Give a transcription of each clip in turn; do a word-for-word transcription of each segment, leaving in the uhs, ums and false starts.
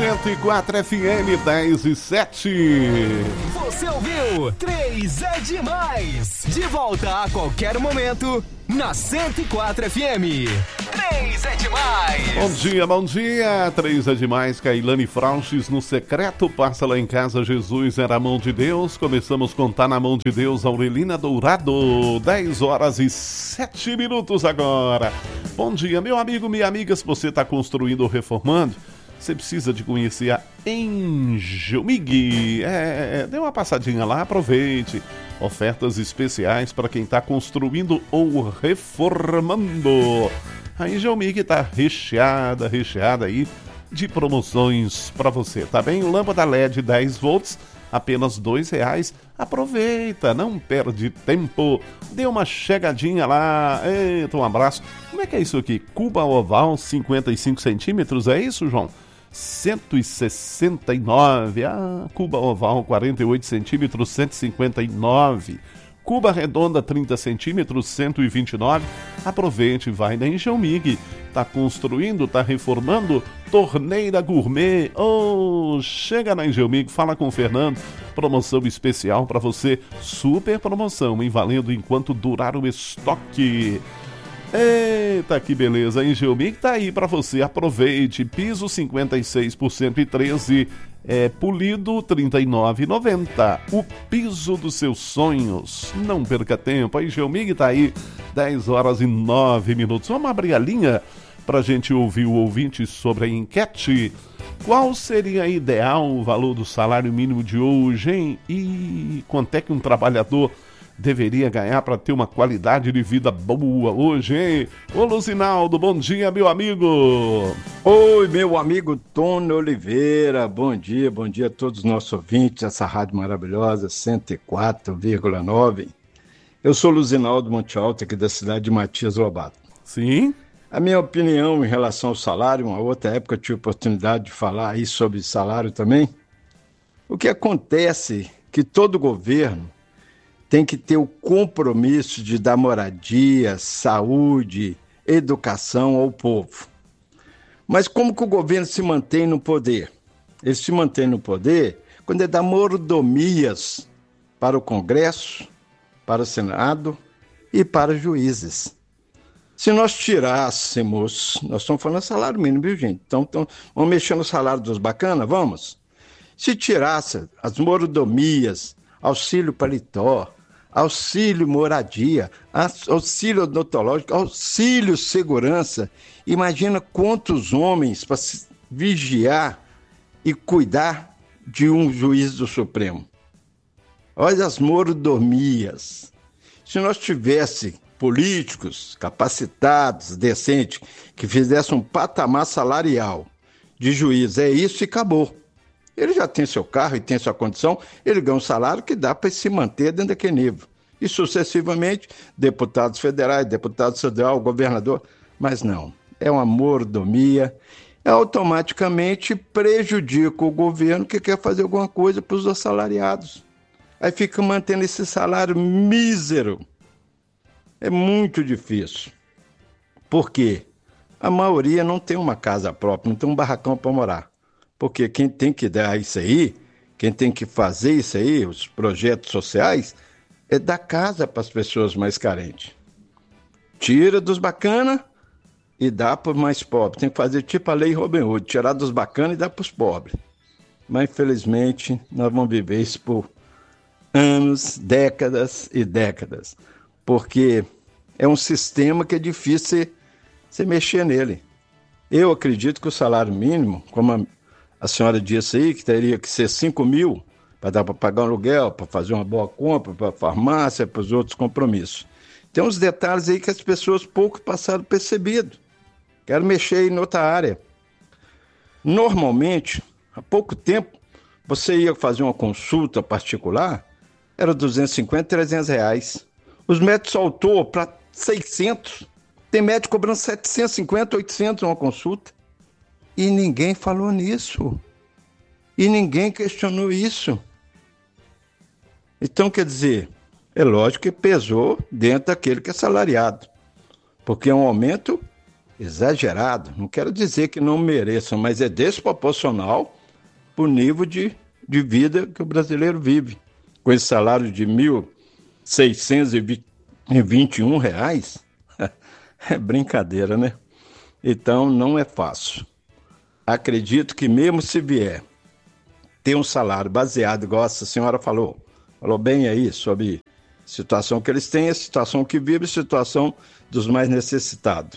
cento e quatro F M, dez e sete. Você ouviu? três é demais. De volta a qualquer momento na cento e quatro F M. três é demais. Bom dia, bom dia. três é demais. Kailane Frauches no secreto. Passa lá em casa. Jesus era a mão de Deus. Começamos a contar na mão de Deus. Aurelina Dourado. dez horas e sete minutos agora. Bom dia, meu amigo, minha amiga. Se você está construindo ou reformando, você precisa de conhecer a Engelmig. É, dê uma passadinha lá, aproveite. Ofertas especiais para quem está construindo ou reformando. A Engelmig está recheada, recheada aí de promoções para você, tá bem? Lâmpada L E D dez volts, apenas dois reais. Aproveita, não perde tempo. Dê uma chegadinha lá. Eita, um abraço. Como é que é isso aqui? Cuba oval, cinquenta e cinco centímetros, é isso, João? cento e sessenta e nove. Ah, Cuba oval, quarenta e oito centímetros, cento e cinquenta e nove. Cuba redonda, trinta centímetros, cento e vinte e nove. Aproveite, vai na Engelmig. Tá construindo, tá reformando? Torneira Gourmet. Oh, chega na Engelmig, fala com o Fernando. Promoção especial para você. Super promoção, hein? Valendo enquanto durar o estoque. Eita, que beleza, a Engelmig tá aí para você, aproveite. Piso cinquenta e seis por cento e treze, é, polido trinta e nove reais e noventa centavos. O piso dos seus sonhos, não perca tempo, a Engelmig tá aí, dez horas e nove minutos. Vamos abrir a linha pra gente ouvir o ouvinte sobre a enquete. Qual seria ideal o valor do salário mínimo de hoje, hein? E quanto é que um trabalhador deveria ganhar para ter uma qualidade de vida boa hoje, hein? Ô Luzinaldo, bom dia, meu amigo. Oi, meu amigo Tony Oliveira, bom dia, bom dia a todos os nossos ouvintes, essa rádio maravilhosa, cento e quatro vírgula nove. Eu sou Luzinaldo Monte Alto, aqui da cidade de Matias Lobato. Sim. A minha opinião em relação ao salário, uma outra época eu tive oportunidade de falar aí sobre salário também. O que acontece é que todo governo tem que ter o compromisso de dar moradia, saúde, educação ao povo. Mas como que o governo se mantém no poder? Ele se mantém no poder quando ele dá mordomias para o Congresso, para o Senado e para os juízes. Se nós tirássemos, nós estamos falando de salário mínimo, viu, gente? Então, então vamos mexer no salário dos bacanas? Vamos? Se tirasse as mordomias, auxílio paletó, auxílio moradia, auxílio odontológico, auxílio segurança. Imagina quantos homens para vigiar e cuidar de um juiz do Supremo. Olha as mordomias. Se nós tivéssemos políticos capacitados, decentes, que fizessem um patamar salarial de juiz, é isso e acabou. Ele já tem seu carro e tem sua condição, ele ganha um salário que dá para se manter dentro daquele nível. E sucessivamente, deputados federais, deputado estadual, governador, mas não, é uma mordomia, automaticamente prejudica o governo que quer fazer alguma coisa para os assalariados. Aí fica mantendo esse salário mísero. É muito difícil. Por quê? A maioria não tem uma casa própria, não tem um barracão para morar. Porque quem tem que dar isso aí, quem tem que fazer isso aí, os projetos sociais, é dar casa para as pessoas mais carentes. Tira dos bacanas e dá para os mais pobres. Tem que fazer tipo a lei Robin Hood, tirar dos bacanas e dar para os pobres. Mas, infelizmente, nós vamos viver isso por anos, décadas e décadas. Porque é um sistema que é difícil você, você mexer nele. Eu acredito que o salário mínimo, como a A senhora disse aí que teria que ser cinco mil para dar para pagar um aluguel, para fazer uma boa compra, para a farmácia, para os outros compromissos. Tem uns detalhes aí que as pessoas pouco passaram percebido. Quero mexer aí em outra área. Normalmente, há pouco tempo, você ia fazer uma consulta particular, era duzentos e cinquenta, trezentos reais. Os médicos saltou para seiscentos. Tem médico cobrando setecentos e cinquenta, oitocentos uma consulta. E ninguém falou nisso. E ninguém questionou isso. Então, quer dizer, é lógico que pesou dentro daquele que é salariado. Porque é um aumento exagerado. Não quero dizer que não mereçam, mas é desproporcional para o nível de, de vida que o brasileiro vive. Com esse salário de mil seiscentos e vinte e um reais, é brincadeira, né? Então, não é fácil. Acredito que mesmo se vier ter um salário baseado, igual essa senhora falou, falou bem aí sobre a situação que eles têm, a situação que vivem, a situação dos mais necessitados.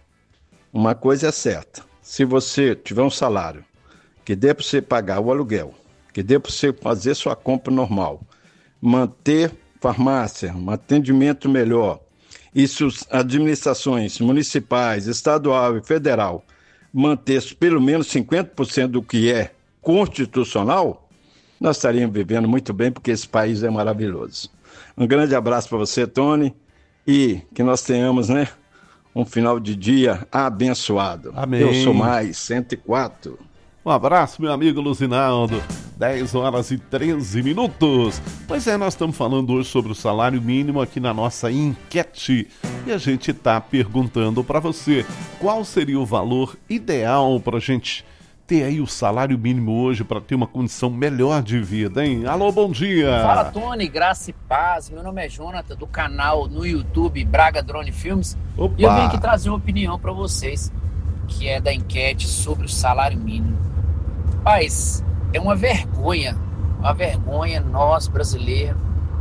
Uma coisa é certa, se você tiver um salário que dê para você pagar o aluguel, que dê para você fazer sua compra normal, manter farmácia, um atendimento melhor, e se as administrações municipais, estadual e federal manter pelo menos cinquenta por cento do que é constitucional, nós estaríamos vivendo muito bem, porque esse país é maravilhoso. Um grande abraço para você, Tony, e que nós tenhamos, né, um final de dia abençoado. Amém. Eu sou mais cento e quatro. Um abraço, meu amigo Luzinaldo. dez horas e treze minutos. Pois é, nós estamos falando hoje sobre o salário mínimo aqui na nossa enquete. E a gente está perguntando para você qual seria o valor ideal para a gente ter aí o salário mínimo hoje para ter uma condição melhor de vida, hein? Alô, bom dia! Fala, Tony, graça e paz. Meu nome é Jonathan, do canal no YouTube Braga Drone Filmes. Opa. E eu venho aqui trazer uma opinião para vocês, que é da enquete sobre o salário mínimo. Rapaz, é uma vergonha, uma vergonha nós, brasileiros,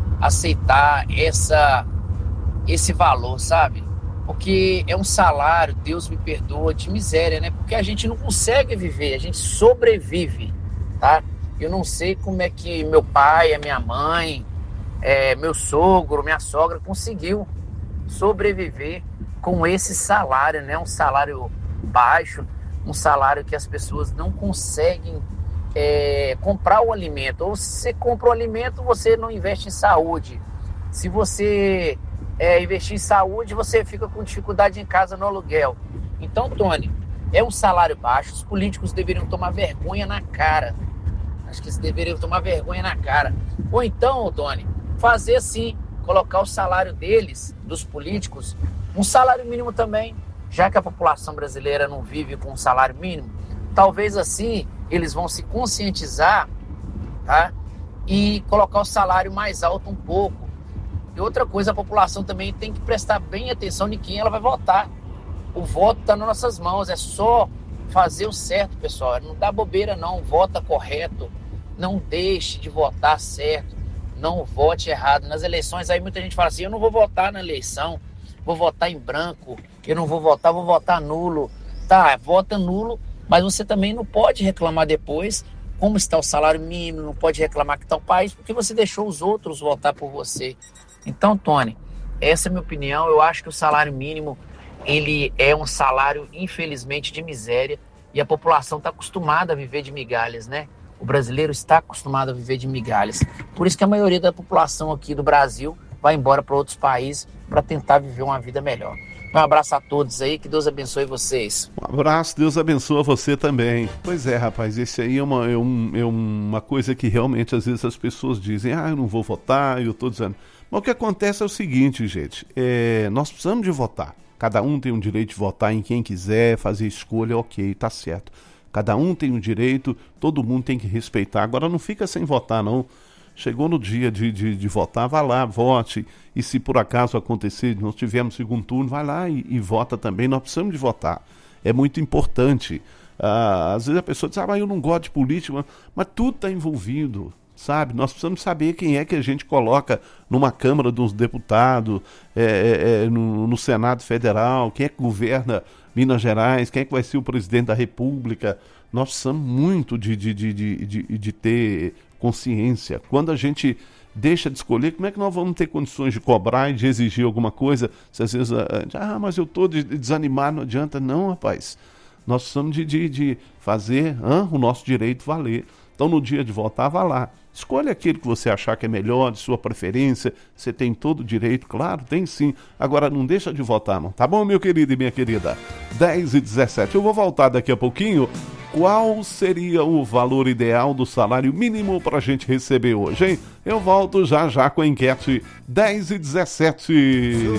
aceitar essa, esse valor, sabe? Porque é um salário, Deus me perdoa, de miséria, né? Porque a gente não consegue viver, a gente sobrevive, tá? Eu não sei como é que meu pai, a minha mãe, é, meu sogro, minha sogra conseguiu sobreviver com esse salário, né? Um salário baixo, um salário que as pessoas não conseguem é, comprar o alimento. Ou se você compra o alimento, você não investe em saúde. Se você é, investir em saúde, você fica com dificuldade em casa no aluguel. Então, Tony, é um salário baixo. Os políticos deveriam tomar vergonha na cara. Acho que eles deveriam tomar vergonha na cara. Ou então, Tony, fazer assim, colocar o salário deles, dos políticos, um salário mínimo também. Já que a população brasileira não vive com um salário mínimo, talvez assim eles vão se conscientizar, tá? E colocar o salário mais alto um pouco. E outra coisa, a população também tem que prestar bem atenção em quem ela vai votar. O voto está nas nossas mãos, é só fazer o certo, pessoal. Não dá bobeira não, vota correto, não deixe de votar certo, não vote errado. Nas eleições aí muita gente fala assim, eu não vou votar na eleição, vou votar em branco, eu não vou votar, vou votar nulo. Tá, vota nulo, mas você também não pode reclamar depois como está o salário mínimo, não pode reclamar que está o país, porque você deixou os outros votar por você. Então, Tony, essa é a minha opinião. Eu acho que o salário mínimo, ele é um salário, infelizmente, de miséria, e a população está acostumada a viver de migalhas, né? O brasileiro está acostumado a viver de migalhas. Por isso que a maioria da população aqui do Brasil vai embora para outros países para tentar viver uma vida melhor. Um abraço a todos aí, que Deus abençoe vocês. Um abraço, Deus abençoe você também. Pois é, rapaz, esse aí é uma, é, um, é uma coisa que realmente às vezes as pessoas dizem, ah, eu não vou votar, eu estou dizendo. Mas o que acontece é o seguinte, gente, é, nós precisamos de votar. Cada um tem o direito de votar em quem quiser, fazer escolha, ok, tá certo. Cada um tem o direito, todo mundo tem que respeitar. Agora não fica sem votar, não. Chegou no dia de, de, de votar, vá lá, vote. E se por acaso acontecer, nós tivermos segundo turno, vai lá e, e vota também. Nós precisamos de votar. É muito importante. Ah, às vezes a pessoa diz, ah, mas eu não gosto de política. Mas, mas tudo está envolvido, sabe? Nós precisamos saber quem é que a gente coloca numa Câmara dos Deputados, é, é, é, no, no Senado Federal, quem é que governa Minas Gerais, quem é que vai ser o presidente da República. Nós precisamos muito de, de, de, de, de, de ter consciência. Quando a gente deixa de escolher, como é que nós vamos ter condições de cobrar e de exigir alguma coisa? Se às vezes, ah, mas eu estou desanimado, não adianta. Não, rapaz. Nós precisamos de, de, de fazer ah, o nosso direito valer. Então, no dia de votar, vá lá. Escolha aquele que você achar que é melhor, de sua preferência. Você tem todo o direito, claro, tem sim. Agora, não deixa de votar, não. Tá bom, meu querido e minha querida? dez e dezessete. Eu vou voltar daqui a pouquinho. Qual seria o valor ideal do salário mínimo para a gente receber hoje, hein? Eu volto já já com a enquete dez e dezessete.